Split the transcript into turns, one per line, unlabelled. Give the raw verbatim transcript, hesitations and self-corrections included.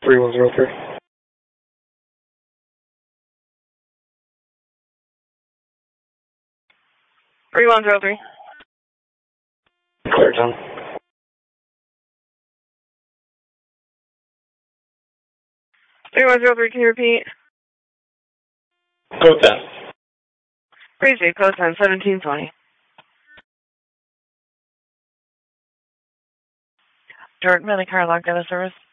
three one zero three.
three one zero three.
Clear ten.
three one zero three, can you repeat?
Code ten.
Appreciate code ten, seventeen twenty. Jordan, Valley Car Lock, data service.